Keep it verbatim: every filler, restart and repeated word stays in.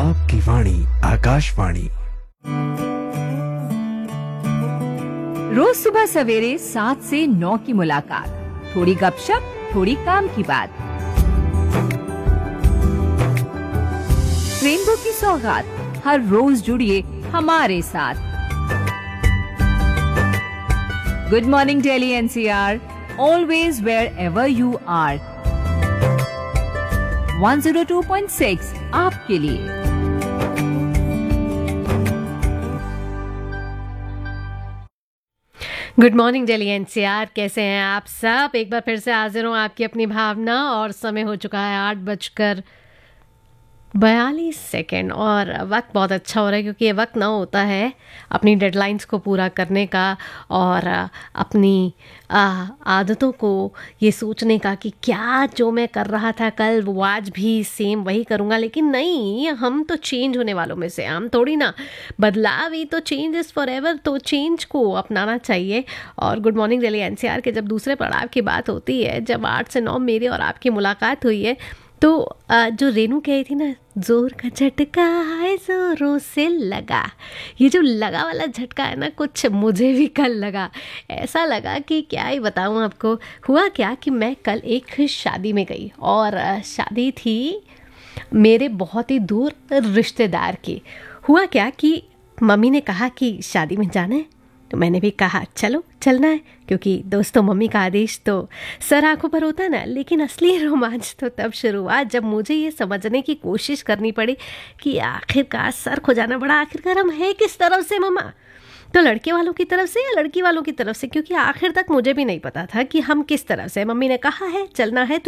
आपकी वाणी आकाशवाणी। रोज सुबह सवेरे सात से नौ की मुलाकात, थोड़ी गपशप, थोड़ी काम की बात। रेनबो की सौगात, हर रोज जुड़िए हमारे साथ। Good morning Delhi NCR, always wear ever you are. One zero two point six आपके लिए। गुड मॉर्निंग दिल्ली एनसीआर, कैसे हैं आप सब? एक बार फिर से हाजिर हूँ आपकी अपनी भावना, और समय हो चुका है आठ बजकर बयालीस सेकेंड। और वक्त बहुत अच्छा हो रहा है क्योंकि ये वक्त ना होता है अपनी डेडलाइंस को पूरा करने का और अपनी आदतों को ये सोचने का कि क्या जो मैं कर रहा था कल वो आज भी सेम वही करूँगा। लेकिन नहीं, हम तो चेंज होने वालों में से, हम थोड़ी ना। बदलाव ही तो, चेंज इज़ फॉर एवर, तो चेंज को अपनाना चाहिए। और गुड मॉर्निंग दिल्ली एनसीआर के जब दूसरे पड़ाव की बात होती है, जब आठ से नौ मेरी और आपकी मुलाकात हुई है, तो जो रेनू कही थी ना, जोर का झटका है जोरों से लगा, ये जो लगा वाला झटका है ना, कुछ मुझे भी कल लगा। ऐसा लगा कि क्या ही बताऊँ आपको। हुआ क्या कि मैं कल एक शादी में गई, और शादी थी मेरे बहुत ही दूर रिश्तेदार की। हुआ क्या कि मम्मी ने कहा कि शादी में जाना है, तो मैंने भी कहा चलो चलना है, क्योंकि दोस्तों मम्मी का आदेश तो सर आंखों पर होता ना। लेकिन असली रोमांच तो तब शुरू हुआ जब मुझे ये समझने की कोशिश करनी पड़ी कि आखिरकार सर खुजाना पड़ा, आखिरकार हम है किस तरफ से मम्मा। तो लड़के वालों की तरफ से या लड़की वालों की तरफ से, क्योंकि आखिर तक मुझे भी नहीं पता था कि हम किस तरफ से। मम्मी ने कहा है चलना है